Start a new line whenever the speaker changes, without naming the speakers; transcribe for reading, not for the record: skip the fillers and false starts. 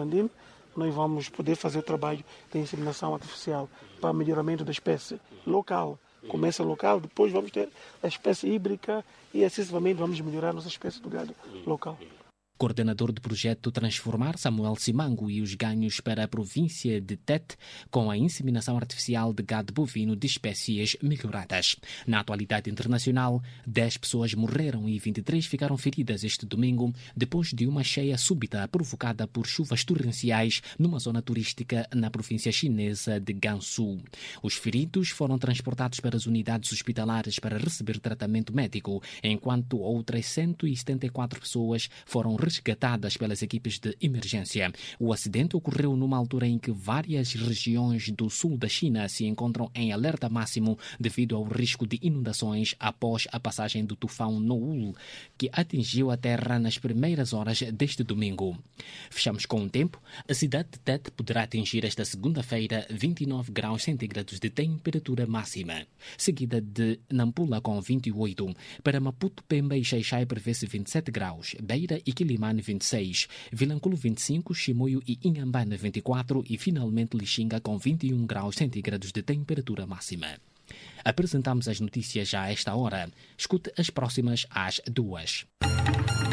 Landim, nós vamos poder fazer o trabalho de inseminação artificial para melhoramento da espécie local. Começa local, depois vamos ter a espécie híbrida e, excessivamente, vamos melhorar a nossa espécie do gado local.
Coordenador do projeto Transformar, Samuel Simango, e os ganhos para a província de Tete com a inseminação artificial de gado bovino de espécies melhoradas. Na atualidade internacional, 10 pessoas morreram e 23 ficaram feridas este domingo depois de uma cheia súbita provocada por chuvas torrenciais numa zona turística na província chinesa de Gansu. Os feridos foram transportados para as unidades hospitalares para receber tratamento médico, enquanto outras 174 pessoas foram resgatadas pelas equipes de emergência. O acidente ocorreu numa altura em que várias regiões do sul da China se encontram em alerta máximo devido ao risco de inundações após a passagem do tufão Noul, que atingiu a terra nas primeiras horas deste domingo. Fechamos com o tempo. A cidade de Tete poderá atingir esta segunda-feira 29 graus centígrados de temperatura máxima, seguida de Nampula com 28. Para Maputo, Pemba e Xai-Xai prevê-se 27 graus, Beira e Quilimane 26, Vilanculo 25, Chimoio e Inhambane 24 e finalmente Lixinga com 21 graus centígrados de temperatura máxima. Apresentamos as notícias já a esta hora. Escute as próximas às 2.